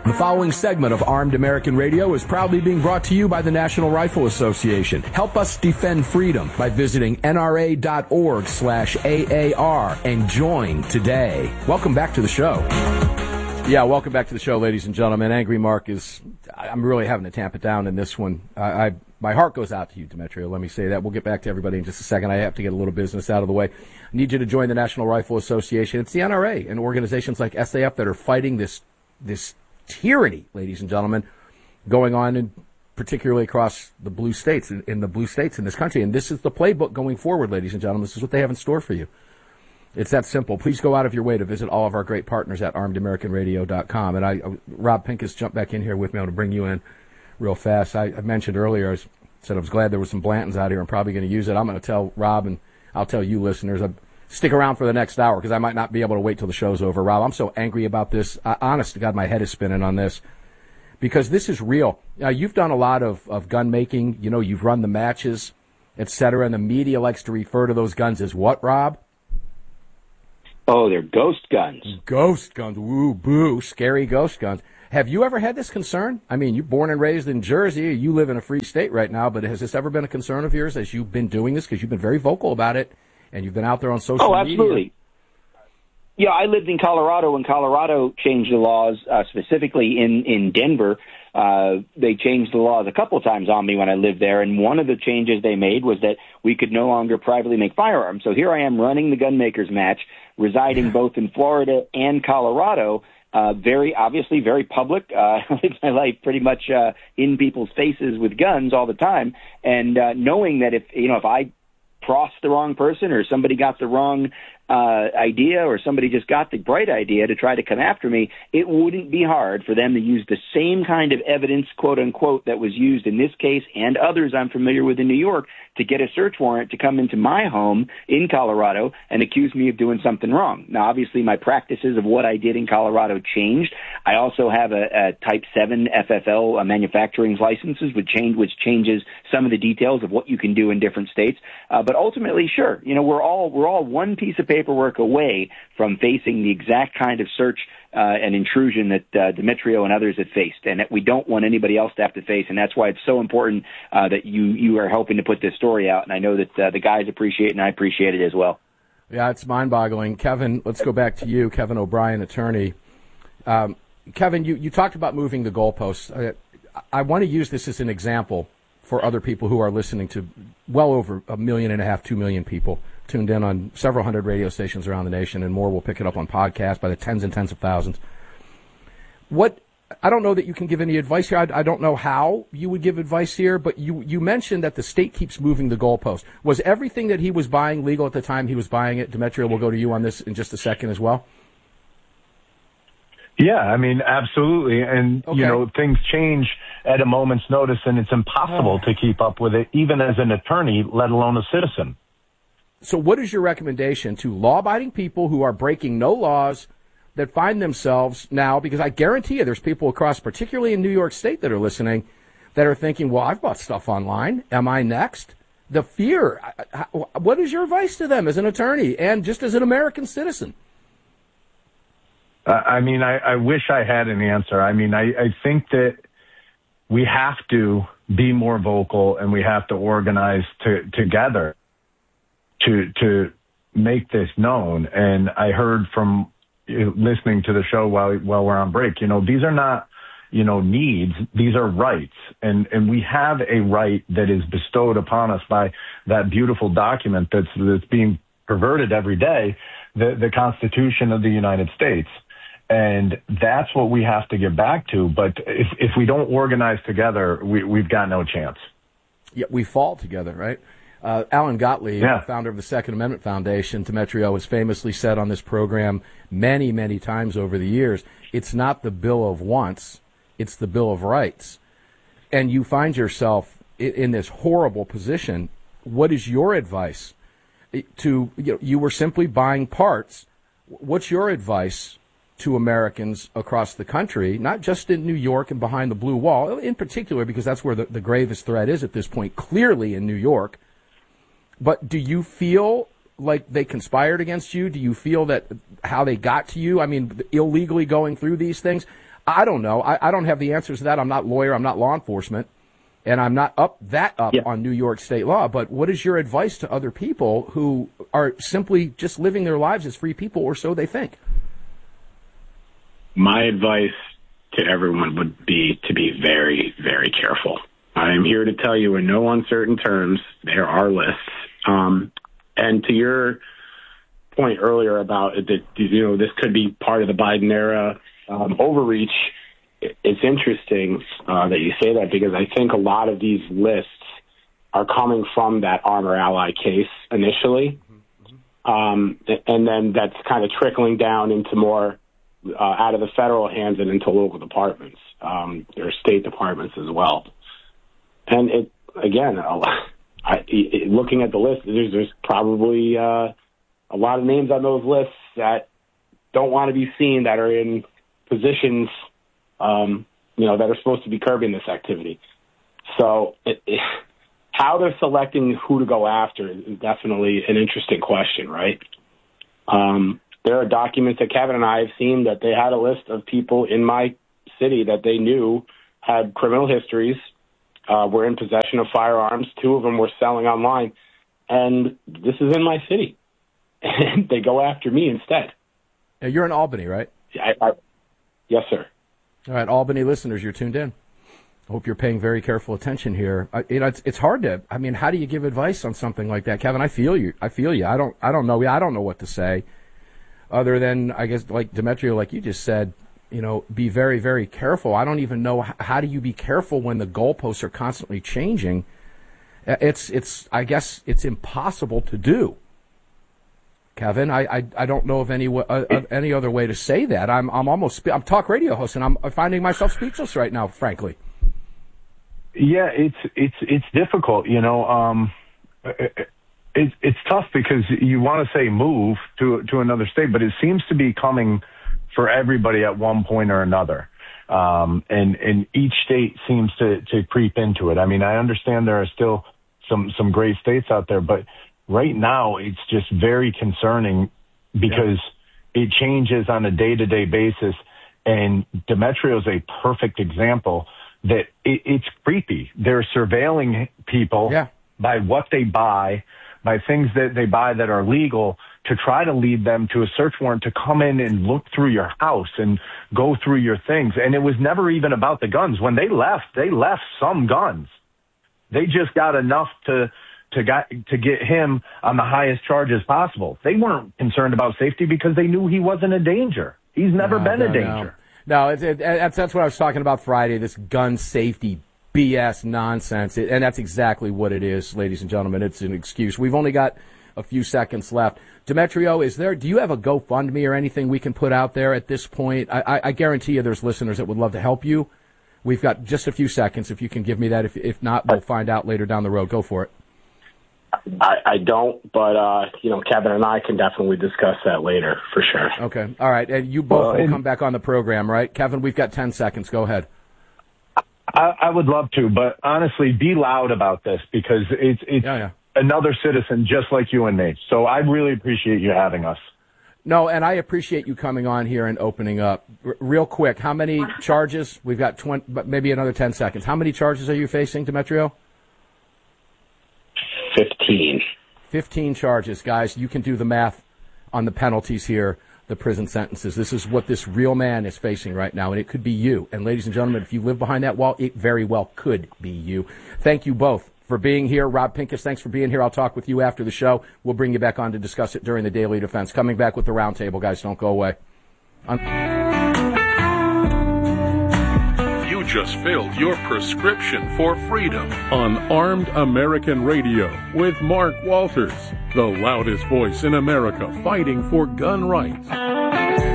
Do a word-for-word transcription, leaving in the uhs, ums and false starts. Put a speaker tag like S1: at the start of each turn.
S1: The following segment of Armed American Radio is proudly being brought to you by the National Rifle Association. Help us defend freedom by visiting N R A dot org slash A A R and join today. Welcome back to the show. Yeah, welcome back to the show, ladies and gentlemen. Angry Mark is, I'm really having to tamp it down in this one. I, I my heart goes out to you, Demetrio. Let me say that. We'll get back to everybody in just a second. I have to get a little business out of the way. I need you to join the National Rifle Association. It's the N R A and organizations like S A F that are fighting this this tyranny, ladies and gentlemen, going on in particularly across the blue states, in, in the blue states in this country. And this is the playbook going forward, ladies and gentlemen. This is what they have in store for you. It's that simple. Please go out of your way to visit all of our great partners at armed american radio dot com. And I, Rob Pincus jumped back in here with me. I'm going to bring you in real fast. I, I mentioned earlier, I was, said I was glad there was some Blantons out here. I'm probably going to use it. I'm going to tell Rob, and I'll tell you listeners, I, stick around for the next hour because I might not be able to wait till the show's over. Rob, I'm so angry about this. Uh, honest to God, my head is spinning on this because this is real. Uh, you've done a lot of, of gun making. You know, you've run the matches, et cetera, and the media likes to refer to those guns as what, Rob?
S2: Oh, they're ghost guns.
S1: Ghost guns. Woo, boo, scary ghost guns. Have you ever had this concern? I mean, you're born and raised in Jersey. You live in a free state right now, but has this ever been a concern of yours as you've been doing this? Because you've been very vocal about it. And you've been out there on social
S2: media.
S1: media.
S2: Oh, absolutely. Media. Yeah, I lived in Colorado when Colorado changed the laws, uh, specifically in, in Denver. Uh, they changed the laws a couple of times on me when I lived there, and one of the changes they made was that we could no longer privately make firearms. So here I am running the Gunmakers match, residing both in Florida and Colorado, uh, very, obviously very public. Uh, I live my life pretty much uh, in people's faces with guns all the time, and uh, knowing that if, you know, if I crossed the wrong person or somebody got the wrong uh, idea or somebody just got the bright idea to try to come after me, it wouldn't be hard for them to use the same kind of evidence, quote unquote, that was used in this case and others I'm familiar with in New York to get a search warrant to come into my home in Colorado and accuse me of doing something wrong. Now, obviously, my practices of what I did in Colorado changed. I also have a, a Type seven F F L uh, manufacturing licenses, which, change, which changes some of the details of what you can do in different states. Uh, but ultimately, sure, you know, we're all we're all one piece of paperwork away from facing the exact kind of search uh, and intrusion that uh, Demetrio and others have faced, and that we don't want anybody else to have to face. And that's why it's so important uh, that you you are helping to put this story out. And I know that uh, the guys appreciate it, and I appreciate it as well.
S1: Yeah, it's mind-boggling. Kevin, let's go back to you, Kevin O'Brien, attorney. Um, Kevin, you, you talked about moving the goalposts. I, I want to use this as an example for other people who are listening to well over a million and a half, two million people tuned in on several hundred radio stations around the nation, and more will pick it up on podcasts by the tens and tens of thousands. What I don't know that you can give any advice here. I, I don't know how you would give advice here, but you, you mentioned that the state keeps moving the goalpost. Was everything that he was buying legal at the time he was buying it? Demetrio, we'll go to you on this in just a second as well.
S3: Yeah, I mean, absolutely. And,
S1: okay.
S3: you know, things change at a moment's notice, and it's impossible oh. to keep up with it, even as an attorney, let alone a citizen.
S1: So what is your recommendation to law-abiding people who are breaking no laws that find themselves now, because I guarantee you there's people across, particularly in New York State, that are listening, that are thinking, well, I've bought stuff online. Am I next? The fear. What is your advice to them as an attorney and just as an American citizen?
S3: I mean, I, I wish I had an answer. I mean, I, I think that we have to be more vocal and we have to organize to, together to to make this known. And I heard from you know, listening to the show while while we're on break, you know, these are not, you know, needs. These are rights. And, and we have a right that is bestowed upon us by that beautiful document that's, that's being perverted every day, the, the Constitution of the United States. And that's what we have to get back to. But if if we don't organize together, we, we've got no chance.
S1: Yeah, we fall together, right? Uh, Alan Gottlieb,
S3: yeah.
S1: founder of the Second Amendment Foundation, Demetrio, has famously said on this program many, many times over the years, it's not the Bill of Wants, it's the Bill of Rights. And you find yourself in, in this horrible position. What is your advice? To you know, you were simply buying parts. What's your advice to Americans across the country, not just in New York and behind the blue wall, in particular, because that's where the, the gravest threat is at this point, clearly in New York. But do you feel like they conspired against you? Do you feel that how they got to you, I mean, illegally going through these things? I don't know. I, I don't have the answers to that. I'm not a lawyer. I'm not law enforcement. And I'm not up that up yeah. on New York state law. But what is your advice to other people who are simply just living their lives as free people, or so they think?
S4: My advice to everyone would be to be very, very careful. I am here to tell you in no uncertain terms, there are lists. Um, and to your point earlier about that, you know, this could be part of the Biden era um, overreach. It's interesting uh, that you say that, because I think a lot of these lists are coming from that Armor Ally case initially. Mm-hmm. Um, and then that's kind of trickling down into more uh, out of the federal hands and into local departments, um, or state departments as well. And it, again, I, it, looking at the list, there's, there's probably uh, a lot of names on those lists that don't want to be seen, that are in positions Um, you know, that are supposed to be curbing this activity. So it, it, how they're selecting who to go after is definitely an interesting question, right? Um, there are documents that Kevin and I have seen that they had a list of people in my city that they knew had criminal histories, uh, were in possession of firearms. Two of them were selling online. And this is in my city. And they go after me instead.
S1: Now, you're in Albany, right?
S4: I, I, yes, sir.
S1: All right, Albany listeners, you're tuned in. I hope you're paying very careful attention here. Uh, you know, it's it's hard to. I mean, how do you give advice on something like that, Kevin? I feel you. I feel you. I don't. I don't know. I don't know what to say, other than I guess like Demetrio, like you just said. You know, be very, very careful. I don't even know how, how do you be careful when the goalposts are constantly changing. It's it's. I guess it's impossible to do. Kevin, I, I I don't know of any uh, of any other way to say that. I'm I'm almost I'm talk radio host, and I'm finding myself speechless right now, frankly.
S3: Yeah, it's it's it's difficult, you know. Um, it, it's it's tough because you want to say move to to another state, but it seems to be coming for everybody at one point or another, um, and and each state seems to to creep into it. I mean, I understand there are still some some great states out there, but right now, it's just very concerning because yeah. it changes on a day-to-day basis. And Demetrio is a perfect example that it, it's creepy. They're surveilling people
S1: yeah.
S3: by what they buy, by things that they buy that are legal, to try to lead them to a search warrant to come in and look through your house and go through your things. And it was never even about the guns. When they left, they left some guns. They just got enough to... to got, to get him on the highest charges possible. They weren't concerned about safety because they knew he wasn't a danger. He's never
S1: no,
S3: been
S1: no,
S3: a danger.
S1: No, no it, it, that's, that's what I was talking about Friday, this gun safety B S nonsense. It, and that's exactly what it is, ladies and gentlemen. It's an excuse. We've only got a few seconds left. Demetrio, is there, do you have a GoFundMe or anything we can put out there at this point? I, I, I guarantee you there's listeners that would love to help you. We've got just a few seconds. If you can give me that. If, if not, we'll find out later down the road. Go for it.
S4: I, I don't, but, uh, you know, Kevin and I can definitely discuss that later, for sure.
S1: Okay. All right. And you both
S3: well,
S1: will
S3: and,
S1: come back on the program, right? Kevin, we've got ten seconds. Go ahead.
S3: I, I would love to, but honestly, be loud about this because it's, it's
S1: yeah, yeah.
S3: another citizen just like you and me. So I really appreciate you having us.
S1: No, and I appreciate you coming on here and opening up. R- real quick, how many charges? We've got twenty, but maybe another ten seconds. How many charges are you facing, Demetrio?
S4: Fifteen.
S1: Fifteen charges, guys. You can do the math on the penalties here, the prison sentences. This is what this real man is facing right now, and it could be you. And ladies and gentlemen, if you live behind that wall, it very well could be you. Thank you both for being here. Rob Pincus, thanks for being here. I'll talk with you after the show. We'll bring you back on to discuss it during the Daily Defense. Coming back with the roundtable, guys. Don't go away. Un-
S5: just filled your prescription for freedom on Armed American Radio with Mark Walters, the loudest voice in America fighting for gun rights.